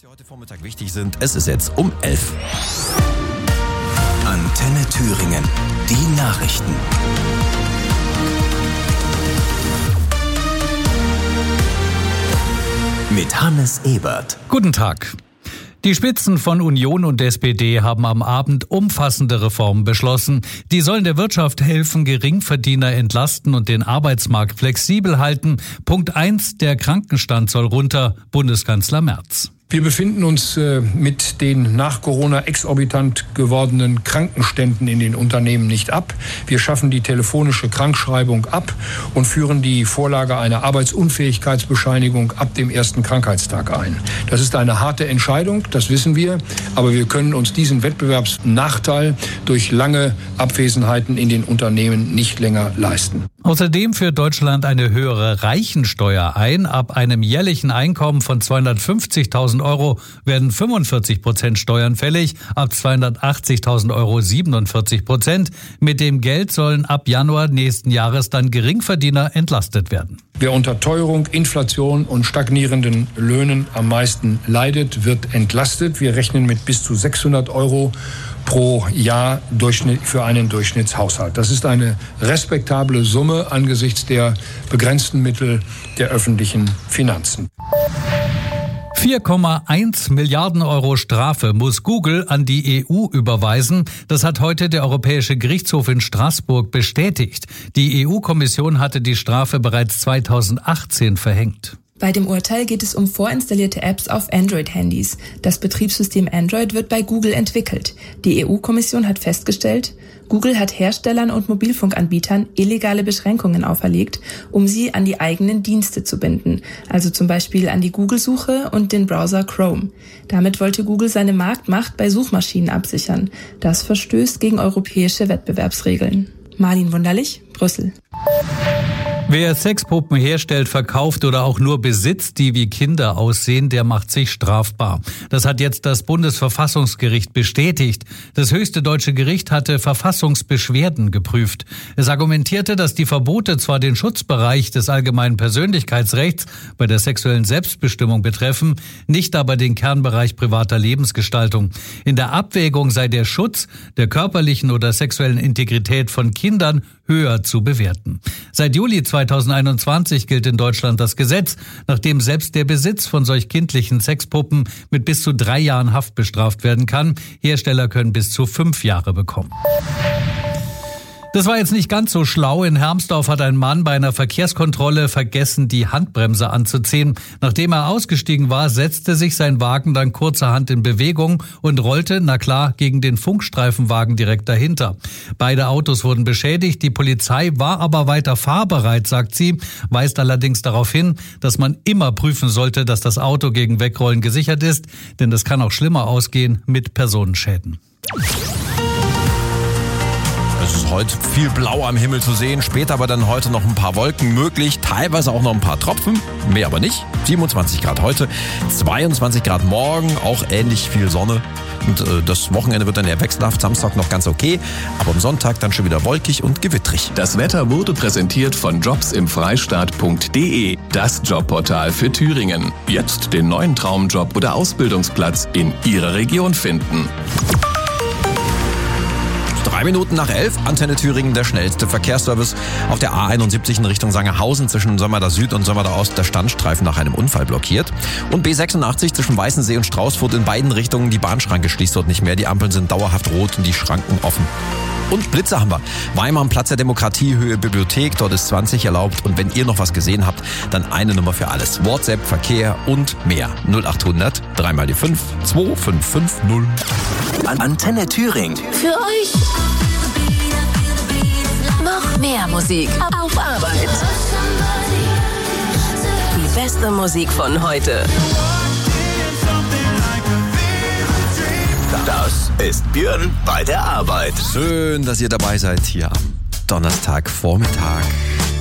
Heute Vormittag wichtig sind. Es ist jetzt um 11. Antenne Thüringen. Die Nachrichten. Mit Hannes Ebert. Guten Tag. Die Spitzen von Union und SPD haben am Abend umfassende Reformen beschlossen. Die sollen der Wirtschaft helfen, Geringverdiener entlasten und den Arbeitsmarkt flexibel halten. Punkt 1, der Krankenstand soll runter, Bundeskanzler Merz. Wir befinden uns mit den nach Corona exorbitant gewordenen Krankenständen in den Unternehmen nicht ab. Wir schaffen die telefonische Krankschreibung ab und führen die Vorlage einer Arbeitsunfähigkeitsbescheinigung ab dem ersten Krankheitstag ein. Das ist eine harte Entscheidung, das wissen wir, aber wir können uns diesen Wettbewerbsnachteil durch lange Abwesenheiten in den Unternehmen nicht länger leisten. Außerdem führt Deutschland eine höhere Reichensteuer ein. Ab einem jährlichen Einkommen von 250.000 Euro werden 45% Steuern fällig, ab 280.000 Euro 47%. Mit dem Geld sollen ab Januar nächsten Jahres dann Geringverdiener entlastet werden. Wer unter Teuerung, Inflation und stagnierenden Löhnen am meisten leidet, wird entlastet. Wir rechnen mit bis zu 600 Euro pro Jahr für einen Durchschnittshaushalt. Das ist eine respektable Summe angesichts der begrenzten Mittel der öffentlichen Finanzen. 4,1 Milliarden Euro Strafe muss Google an die EU überweisen. Das hat heute der Europäische Gerichtshof in Straßburg bestätigt. Die EU-Kommission hatte die Strafe bereits 2018 verhängt. Bei dem Urteil geht es um vorinstallierte Apps auf Android-Handys. Das Betriebssystem Android wird bei Google entwickelt. Die EU-Kommission hat festgestellt, Google hat Herstellern und Mobilfunkanbietern illegale Beschränkungen auferlegt, um sie an die eigenen Dienste zu binden, also zum Beispiel an die Google-Suche und den Browser Chrome. Damit wollte Google seine Marktmacht bei Suchmaschinen absichern. Das verstößt gegen europäische Wettbewerbsregeln. Marlin Wunderlich, Brüssel. Wer Sexpuppen herstellt, verkauft oder auch nur besitzt, die wie Kinder aussehen, der macht sich strafbar. Das hat jetzt das Bundesverfassungsgericht bestätigt. Das höchste deutsche Gericht hatte Verfassungsbeschwerden geprüft. Es argumentierte, dass die Verbote zwar den Schutzbereich des allgemeinen Persönlichkeitsrechts bei der sexuellen Selbstbestimmung betreffen, nicht aber den Kernbereich privater Lebensgestaltung. In der Abwägung sei der Schutz der körperlichen oder sexuellen Integrität von Kindern höher zu bewerten. Seit Juli 2021 gilt in Deutschland das Gesetz, nachdem selbst der Besitz von solch kindlichen Sexpuppen mit bis zu 3 Jahren Haft bestraft werden kann. Hersteller können bis zu 5 Jahre bekommen. Das war jetzt nicht ganz so schlau. In Hermsdorf hat ein Mann bei einer Verkehrskontrolle vergessen, die Handbremse anzuziehen. Nachdem er ausgestiegen war, setzte sich sein Wagen dann kurzerhand in Bewegung und rollte, na klar, gegen den Funkstreifenwagen direkt dahinter. Beide Autos wurden beschädigt. Die Polizei war aber weiter fahrbereit, sagt sie, weist allerdings darauf hin, dass man immer prüfen sollte, dass das Auto gegen Wegrollen gesichert ist, denn das kann auch schlimmer ausgehen mit Personenschäden. Es ist heute viel blau am Himmel zu sehen, später aber dann heute noch ein paar Wolken möglich, teilweise auch noch ein paar Tropfen, mehr aber nicht. 27 Grad heute, 22 Grad morgen, auch ähnlich viel Sonne. Und das Wochenende wird dann eher wechselhaft, Samstag noch ganz okay, aber am Sonntag dann schon wieder wolkig und gewittrig. Das Wetter wurde präsentiert von jobsimfreistaat.de, das Jobportal für Thüringen. Jetzt den neuen Traumjob oder Ausbildungsplatz in Ihrer Region finden. 3 Minuten nach 11, Antenne Thüringen, der schnellste Verkehrsservice. Auf der A71 in Richtung Sangerhausen zwischen Sömmerda Süd und Sömmerda Ost der Standstreifen nach einem Unfall blockiert. Und B86 zwischen Weißensee und Straußfurt in beiden Richtungen, die Bahnschranke schließt dort nicht mehr. Die Ampeln sind dauerhaft rot und die Schranken offen. Und Blitze haben wir. Weimar am Platz der Demokratie, Höhe Bibliothek, dort ist 20 erlaubt. Und wenn ihr noch was gesehen habt, dann eine Nummer für alles. WhatsApp, Verkehr und mehr. 0800 3 mal die 5 2550. Antenne Thüringen. Für euch noch mehr Musik auf Arbeit. Die beste Musik von heute. Das ist Björn bei der Arbeit. Schön, dass ihr dabei seid hier am Donnerstagvormittag.